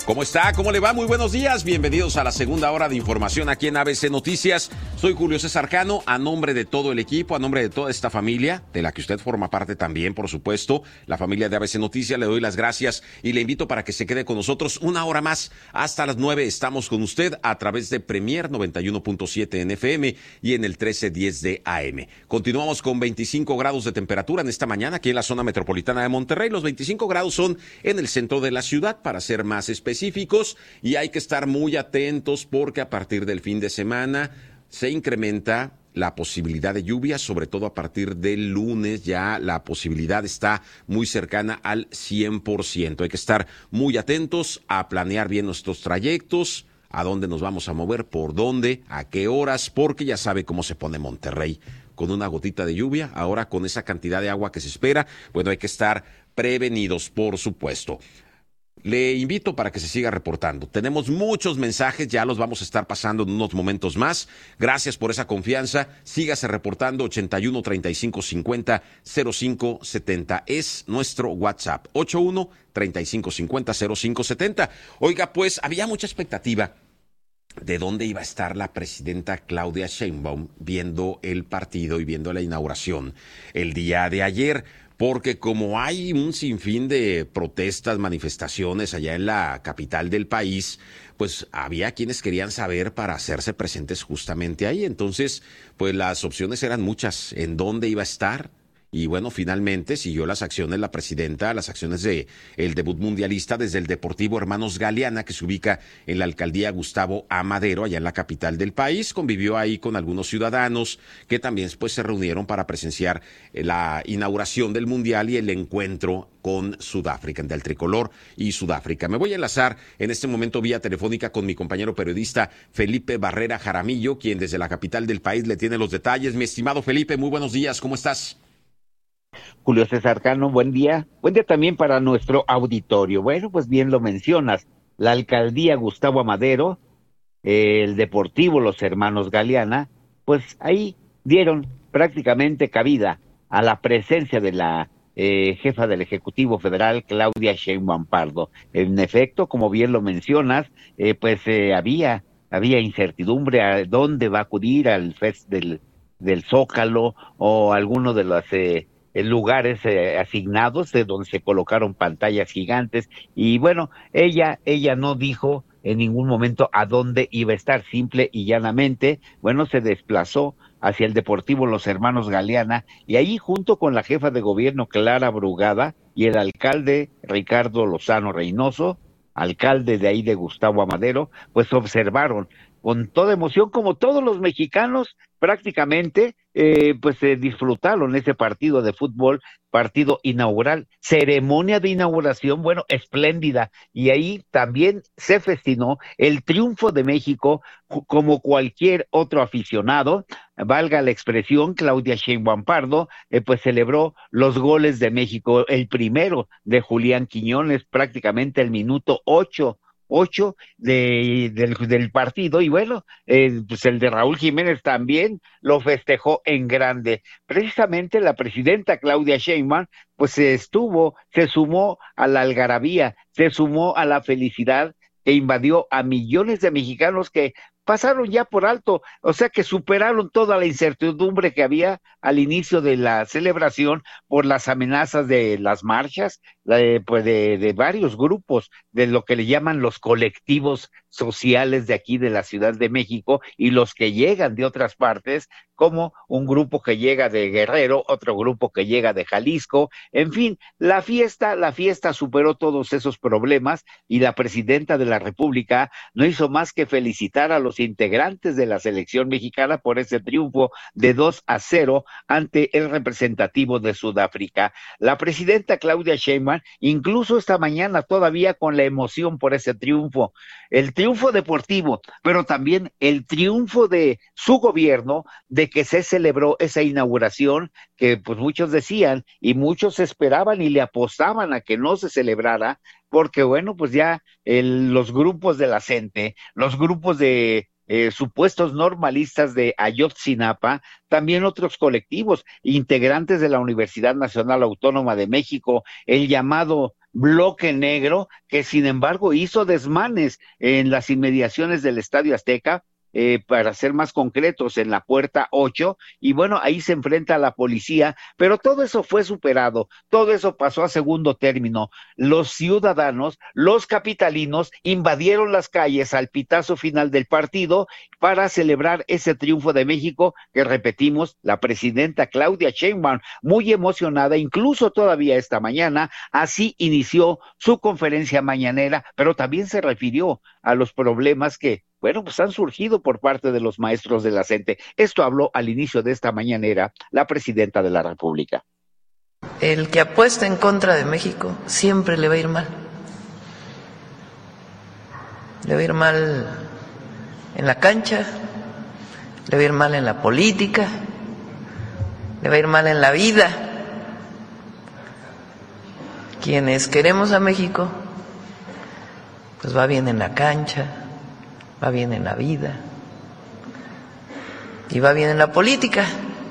¿Cómo está? ¿Cómo le va? Muy buenos días. Bienvenidos a la segunda hora de información aquí en ABC Noticias. Soy Julio César Cano, a nombre de todo el equipo, a nombre de toda esta familia, de la que usted forma parte también, por supuesto, la familia de ABC Noticias. Le doy las gracias y le invito para que se quede con nosotros una hora más. Hasta las 9 estamos con usted a través de Premier 91.7 en FM y en el 1310 de AM. Continuamos con 25 grados de temperatura en esta mañana aquí en la zona metropolitana de Monterrey. Los 25 grados son en el centro de la ciudad, para ser más específicos, y hay que estar muy atentos porque a partir del fin de semana se incrementa la posibilidad de lluvias, sobre todo a partir del lunes ya la posibilidad está muy cercana al 100%. Hay que estar muy atentos a planear bien nuestros trayectos, a dónde nos vamos a mover, por dónde, a qué horas, porque ya sabe cómo se pone Monterrey con una gotita de lluvia. Ahora con esa cantidad de agua que se espera, bueno, hay que estar prevenidos, por supuesto. Le invito para que se siga reportando. Tenemos muchos mensajes, ya los vamos a estar pasando en unos momentos más. Gracias por esa confianza. Sígase reportando. 81 35 50 05 70 es nuestro WhatsApp. 81 35 50 05 70. Oiga, pues había mucha expectativa de dónde iba a estar la presidenta Claudia Sheinbaum viendo el partido y viendo la inauguración el día de ayer. Porque como hay un sinfín de protestas, manifestaciones allá en la capital del país, pues había quienes querían saber para hacerse presentes justamente ahí. Entonces, pues las opciones eran muchas. ¿En dónde iba a estar? Y bueno, finalmente siguió las acciones la presidenta, las acciones de el debut mundialista desde el Deportivo Hermanos Galeana, que se ubica en la alcaldía Gustavo A. Madero, allá en la capital del país. Convivió ahí con algunos ciudadanos que también pues se reunieron para presenciar la inauguración del mundial y el encuentro con Sudáfrica, entre el tricolor y Sudáfrica. Me voy a enlazar en este momento vía telefónica con mi compañero periodista Felipe Barrera Jaramillo, quien desde la capital del país le tiene los detalles. Mi estimado Felipe, muy buenos días, ¿cómo estás? Julio César Cano, buen día también para nuestro auditorio. Bueno, pues bien lo mencionas, la alcaldía Gustavo Amadero, el Deportivo Los Hermanos Galeana, pues ahí dieron prácticamente cabida a la presencia de la jefa del Ejecutivo Federal, Claudia Sheinbaum Pardo. En efecto, como bien lo mencionas, había incertidumbre a dónde va a acudir al Fest del Zócalo o alguno de los lugares asignados de donde se colocaron pantallas gigantes, y bueno, ella no dijo en ningún momento a dónde iba a estar. Simple y llanamente, bueno, se desplazó hacia el Deportivo Los Hermanos Galeana, y ahí junto con la jefa de gobierno Clara Brugada y el alcalde Ricardo Lozano Reynoso, alcalde de ahí de Gustavo Amadero, pues observaron con toda emoción, como todos los mexicanos prácticamente, disfrutaron ese partido de fútbol, partido inaugural, ceremonia de inauguración, bueno, espléndida, y ahí también se festinó el triunfo de México, como cualquier otro aficionado, valga la expresión. Claudia Sheinbaum Pardo, pues celebró los goles de México, el primero de Julián Quiñones, prácticamente el minuto 8 del partido, y bueno, pues el de Raúl Jiménez también lo festejó en grande. Precisamente la presidenta Claudia Sheinbaum pues se sumó a la algarabía, se sumó a la felicidad que invadió a millones de mexicanos que pasaron ya por alto, o sea que superaron toda la incertidumbre que había al inicio de la celebración por las amenazas de las marchas, de varios grupos, de lo que le llaman los colectivos sociales de aquí de la Ciudad de México, y los que llegan de otras partes, como un grupo que llega de Guerrero, otro grupo que llega de Jalisco. En fin, la fiesta superó todos esos problemas, y la presidenta de la República no hizo más que felicitar a los integrantes de la selección mexicana por ese triunfo de 2-0 ante el representativo de Sudáfrica. La presidenta Claudia Sheinbaum, incluso esta mañana todavía con la emoción por ese triunfo, el triunfo deportivo, pero también el triunfo de su gobierno, de que se celebró esa inauguración que pues muchos decían y muchos esperaban y le apostaban a que no se celebrara, porque bueno, pues ya los grupos de la CENTE, los grupos de supuestos normalistas de Ayotzinapa, también otros colectivos, integrantes de la Universidad Nacional Autónoma de México, el llamado bloque negro, que sin embargo hizo desmanes en las inmediaciones del Estadio Azteca, para ser más concretos, en la puerta 8, y bueno, ahí se enfrenta a la policía, pero todo eso fue superado, todo eso pasó a segundo término. Los ciudadanos, los capitalinos, invadieron las calles al pitazo final del partido para celebrar ese triunfo de México, que repetimos, la presidenta Claudia Sheinbaum, muy emocionada, incluso todavía esta mañana, así inició su conferencia mañanera, pero también se refirió a los problemas que, bueno, pues han surgido por parte de los maestros de la CENTE. Esto habló al inicio de esta mañanera la presidenta de la República. El que apuesta en contra de México siempre le va a ir mal. Le va a ir mal en la cancha, le va a ir mal en la política, le va a ir mal en la vida. Quienes queremos a México, pues va bien en la cancha, va bien en la vida y va bien en la política.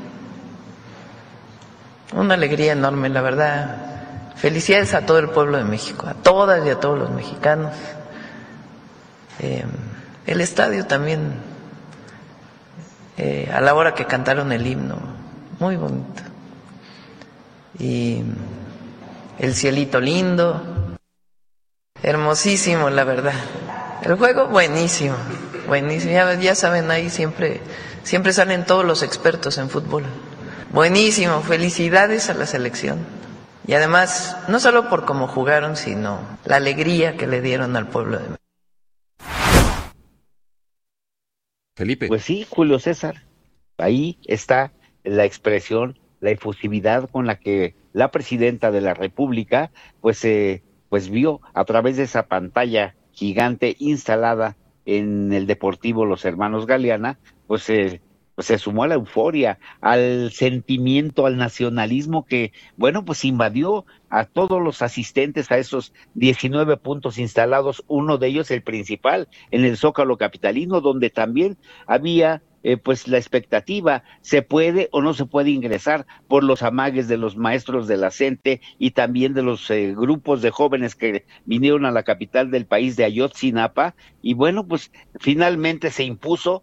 Una alegría enorme, la verdad. Felicidades a todo el pueblo de México, a todas y a todos los mexicanos. El estadio también, a la hora que cantaron el himno, muy bonito. Y el cielito lindo, hermosísimo, la verdad. El juego, buenísimo, buenísimo. Ya saben, ahí siempre salen todos los expertos en fútbol. Buenísimo, felicidades a la selección. Y además, no solo por cómo jugaron, sino la alegría que le dieron al pueblo de México. Felipe. Pues sí, Julio César, ahí está la expresión, la efusividad con la que la presidenta de la República, pues vio a través de esa pantalla gigante instalada en el Deportivo Los Hermanos Galeana, pues se sumó a la euforia, al sentimiento, al nacionalismo que, bueno, pues invadió a todos los asistentes a esos 19 puntos instalados, uno de ellos el principal, en el Zócalo capitalino, donde también había pues la expectativa, se puede o no se puede ingresar por los amagues de los maestros de la CENTE y también de los grupos de jóvenes que vinieron a la capital del país de Ayotzinapa, y bueno, pues finalmente se impuso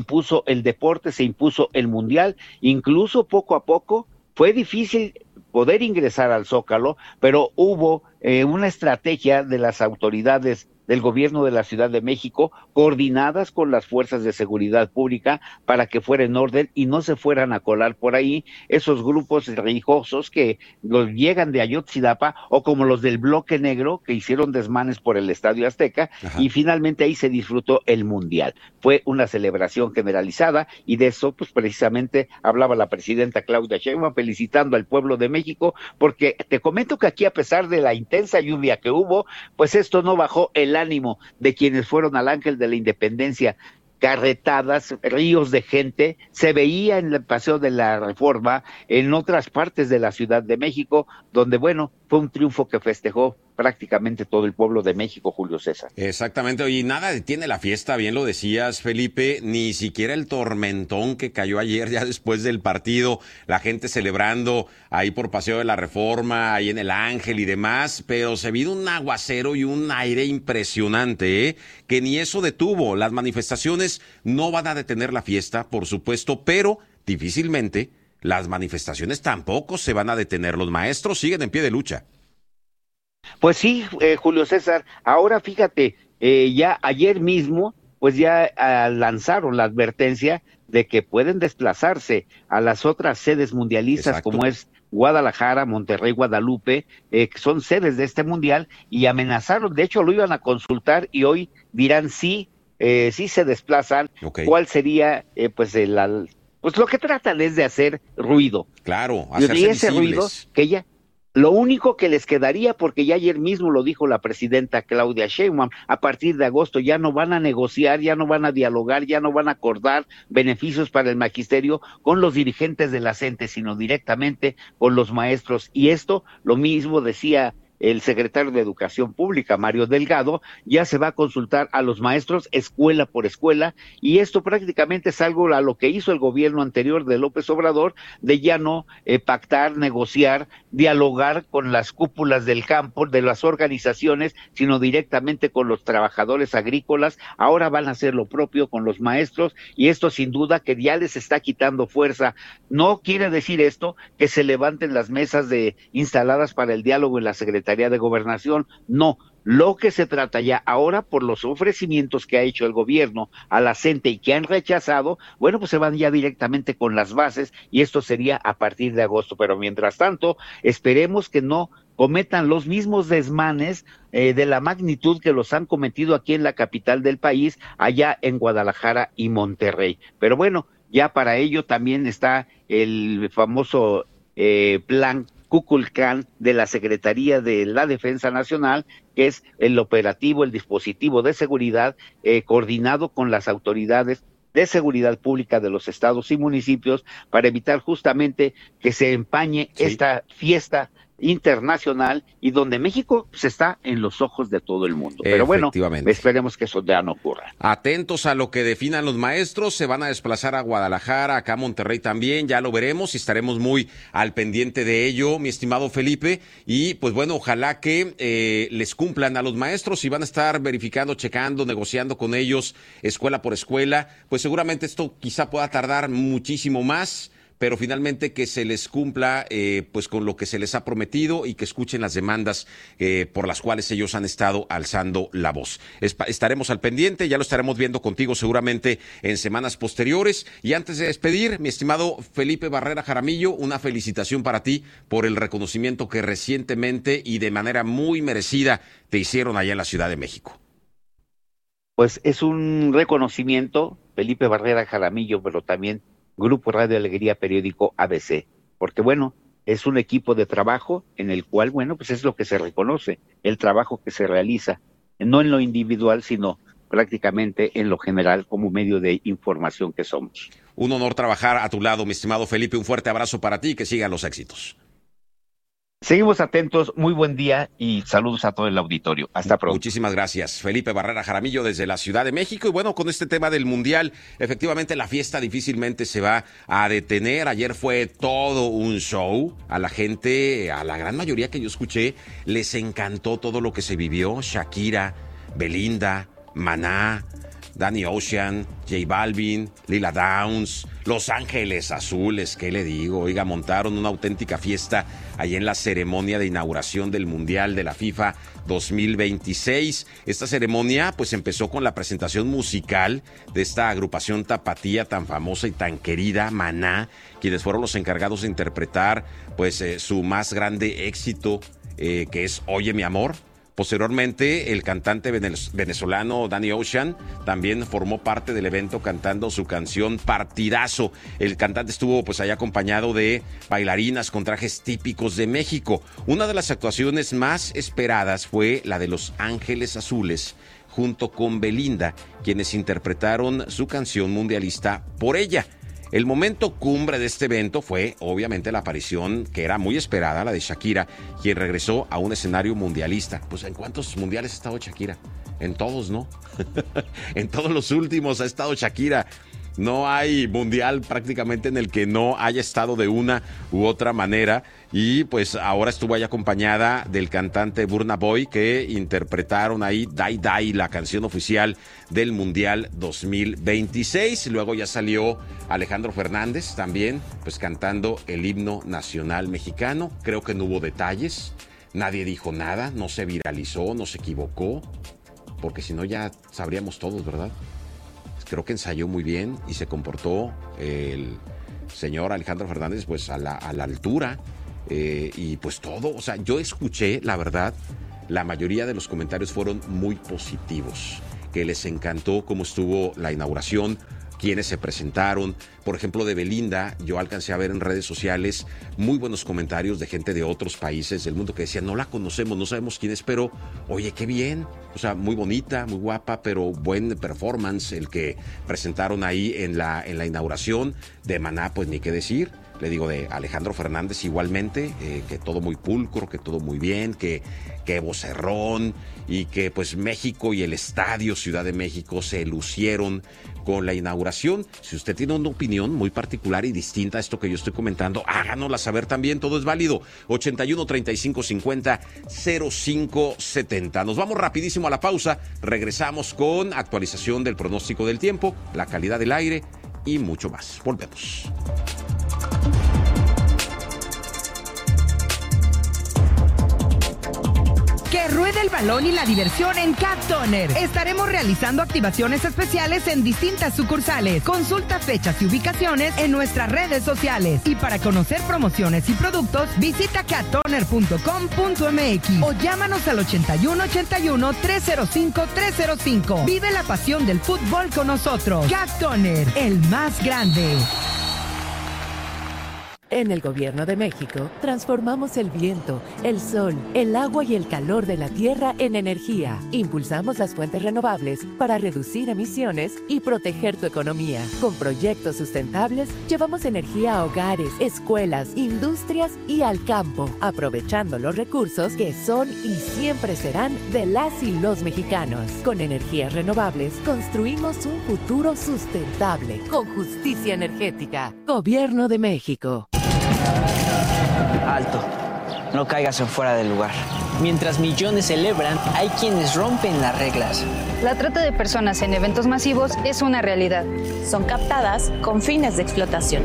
el deporte, se impuso el mundial, incluso poco a poco fue difícil poder ingresar al Zócalo, pero hubo una estrategia de las autoridades del gobierno de la Ciudad de México, coordinadas con las fuerzas de seguridad pública, para que fuera en orden y no se fueran a colar por ahí esos grupos religiosos que los llegan de Ayotzinapa, o como los del Bloque Negro, que hicieron desmanes por el Estadio Azteca. Ajá. Y finalmente ahí se disfrutó el Mundial. Fue una celebración generalizada, y de eso pues precisamente hablaba la presidenta Claudia Sheinbaum, felicitando al pueblo de México, porque te comento que aquí, a pesar de la intensa lluvia que hubo, pues esto no bajó el ánimo de quienes fueron al Ángel de la Independencia. Carretadas, ríos de gente, se veía en el Paseo de la Reforma, en otras partes de la Ciudad de México, donde, bueno, fue un triunfo que festejó prácticamente todo el pueblo de México, Julio César. Exactamente, oye, nada detiene la fiesta, bien lo decías, Felipe, ni siquiera el tormentón que cayó ayer ya después del partido, la gente celebrando ahí por Paseo de la Reforma, ahí en el Ángel y demás, pero se vino un aguacero y un aire impresionante, que ni eso detuvo. Las manifestaciones no van a detener la fiesta, por supuesto, pero difícilmente las manifestaciones tampoco se van a detener. Los maestros siguen en pie de lucha. Pues sí, Julio César, ahora fíjate, ya ayer mismo, pues ya lanzaron la advertencia de que pueden desplazarse a las otras sedes mundialistas. Exacto. Como es Guadalajara, Monterrey, Guadalupe, que son sedes de este mundial, y amenazaron, de hecho lo iban a consultar, y hoy dirán sí se desplazan. Okay. ¿Cuál sería pues lo que tratan es de hacer ruido? Claro, hacerse y ese visibles. Ruido que ya lo único que les quedaría, porque ya ayer mismo lo dijo la presidenta Claudia Sheinbaum, a partir de agosto ya no van a negociar, ya no van a dialogar, ya no van a acordar beneficios para el magisterio con los dirigentes de la CENTE, sino directamente con los maestros. Y esto lo mismo decía el secretario de Educación Pública, Mario Delgado, ya se va a consultar a los maestros escuela por escuela, y esto prácticamente es algo a lo que hizo el gobierno anterior de López Obrador, de ya no pactar, negociar, dialogar con las cúpulas del campo, de las organizaciones, sino directamente con los trabajadores agrícolas. Ahora van a hacer lo propio con los maestros, y esto sin duda que ya les está quitando fuerza. No quiere decir esto que se levanten las mesas instaladas para el diálogo en la Secretaría de Gobernación, no. Lo que se trata ya ahora, por los ofrecimientos que ha hecho el gobierno a la CENTE y que han rechazado, bueno, pues se van ya directamente con las bases, y esto sería a partir de agosto. Pero mientras tanto, esperemos que no cometan los mismos desmanes de la magnitud que los han cometido aquí en la capital del país, allá en Guadalajara y Monterrey. Pero bueno, ya para ello también está el famoso plan Kukulcán de la Secretaría de la Defensa Nacional, que es el operativo, el dispositivo de seguridad coordinado con las autoridades de seguridad pública de los estados y municipios para evitar justamente que se empañe esta fiesta internacional, y donde México pues, está en los ojos de todo el mundo. Pero bueno, esperemos que eso ya no ocurra. Atentos a lo que definan los maestros, se van a desplazar a Guadalajara, acá a Monterrey también, ya lo veremos y estaremos muy al pendiente de ello, mi estimado Felipe, y pues bueno, ojalá que les cumplan a los maestros, y van a estar verificando, checando, negociando con ellos escuela por escuela. Pues seguramente esto quizá pueda tardar muchísimo más, pero finalmente que se les cumpla pues con lo que se les ha prometido, y que escuchen las demandas por las cuales ellos han estado alzando la voz. Estaremos al pendiente, ya lo estaremos viendo contigo seguramente en semanas posteriores. Y antes de despedir, mi estimado Felipe Barrera Jaramillo, una felicitación para ti por el reconocimiento que recientemente y de manera muy merecida te hicieron allá en la Ciudad de México. Pues es un reconocimiento, Felipe Barrera Jaramillo, pero también Grupo Radio Alegría, periódico ABC, porque bueno, es un equipo de trabajo en el cual, bueno, pues es lo que se reconoce, el trabajo que se realiza, no en lo individual, sino prácticamente en lo general como medio de información que somos. Un honor trabajar a tu lado, mi estimado Felipe, un fuerte abrazo para ti y que sigan los éxitos. Seguimos atentos, muy buen día y saludos a todo el auditorio. Hasta pronto. Muchísimas gracias, Felipe Barrera Jaramillo desde la Ciudad de México. Y bueno, con este tema del Mundial, efectivamente la fiesta difícilmente se va a detener. Ayer fue todo un show. A la gente, a la gran mayoría que yo escuché, les encantó todo lo que se vivió. Shakira, Belinda, Maná, Danny Ocean, J Balvin, Lila Downs, Los Ángeles Azules, ¿qué le digo? Oiga, montaron una auténtica fiesta ahí en la ceremonia de inauguración del Mundial de la FIFA 2026. Esta ceremonia pues empezó con la presentación musical de esta agrupación tapatía tan famosa y tan querida, Maná, quienes fueron los encargados de interpretar pues su más grande éxito, que es Oye mi amor. Posteriormente, el cantante venezolano Danny Ocean también formó parte del evento cantando su canción Partidazo. El cantante estuvo pues ahí acompañado de bailarinas con trajes típicos de México. Una de las actuaciones más esperadas fue la de Los Ángeles Azules, junto con Belinda, quienes interpretaron su canción mundialista Por Ella. El momento cumbre de este evento fue, obviamente, la aparición, que era muy esperada, la de Shakira, quien regresó a un escenario mundialista. Pues, ¿en cuántos mundiales ha estado Shakira? En todos, ¿no? En todos los últimos ha estado Shakira. No hay mundial prácticamente en el que no haya estado de una u otra manera. Y pues ahora estuvo ahí acompañada del cantante Burna Boy, que interpretaron ahí Die Die, la canción oficial del Mundial 2026. Luego ya salió Alejandro Fernández también, pues cantando el himno nacional mexicano. Creo que no hubo detalles, nadie dijo nada, no se viralizó, no se equivocó, porque si no ya sabríamos todos, ¿verdad? Creo que ensayó muy bien y se comportó el señor Alejandro Fernández pues a la altura, y pues todo, o sea, yo escuché, la verdad, la mayoría de los comentarios fueron muy positivos, que les encantó cómo estuvo la inauguración, quienes se presentaron. Por ejemplo, de Belinda, yo alcancé a ver en redes sociales muy buenos comentarios de gente de otros países del mundo que decía, no la conocemos, no sabemos quién es, pero oye, qué bien, o sea, muy bonita, muy guapa, pero buen performance el que presentaron ahí en la inauguración. De Maná, pues ni qué decir, le digo, de Alejandro Fernández igualmente, que todo muy pulcro, que todo muy bien, que vocerrón, y que pues México y el Estadio Ciudad de México se lucieron con la inauguración. Si usted tiene una opinión muy particular y distinta a esto que yo estoy comentando, háganosla saber también, todo es válido. 81 35 50 05 70. Nos vamos rapidísimo a la pausa, regresamos con actualización del pronóstico del tiempo, la calidad del aire y mucho más. Volvemos. Que ruede el balón y la diversión en Cat Toner. Estaremos realizando activaciones especiales en distintas sucursales. Consulta fechas y ubicaciones en nuestras redes sociales. Y para conocer promociones y productos, visita cattoner.com.mx o llámanos al 8181-305-305. Vive la pasión del fútbol con nosotros. Cat Toner, el más grande. En el Gobierno de México, transformamos el viento, el sol, el agua y el calor de la tierra en energía. Impulsamos las fuentes renovables para reducir emisiones y proteger tu economía. Con proyectos sustentables, llevamos energía a hogares, escuelas, industrias y al campo, aprovechando los recursos que son y siempre serán de las y los mexicanos. Con energías renovables, construimos un futuro sustentable, con justicia energética. Gobierno de México. Alto, no caigas en fuera del lugar. Mientras millones celebran, hay quienes rompen las reglas. La trata de personas en eventos masivos es una realidad. Son captadas con fines de explotación.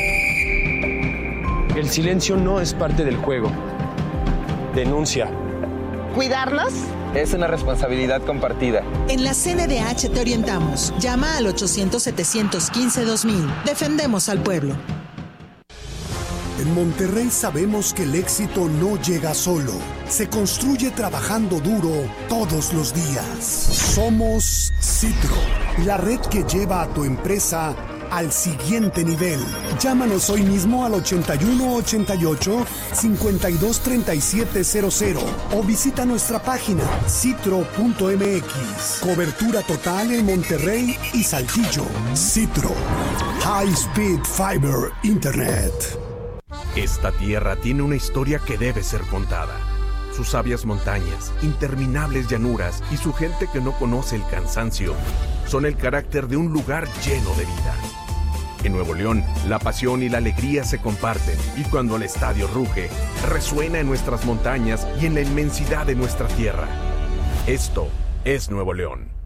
El silencio no es parte del juego. Denuncia. ¿Cuidarlos? Es una responsabilidad compartida. En la CNDH te orientamos. Llama al 800-715-2000. Defendemos al pueblo. En Monterrey sabemos que el éxito no llega solo, se construye trabajando duro todos los días. Somos Citro, la red que lleva a tu empresa al siguiente nivel. Llámanos hoy mismo al 8188-523700 o visita nuestra página citro.mx. Cobertura total en Monterrey y Saltillo. Citro, High Speed Fiber Internet. Esta tierra tiene una historia que debe ser contada. Sus sabias montañas, interminables llanuras y su gente que no conoce el cansancio son el carácter de un lugar lleno de vida. En Nuevo León, la pasión y la alegría se comparten y cuando el estadio ruge, resuena en nuestras montañas y en la inmensidad de nuestra tierra. Esto es Nuevo León.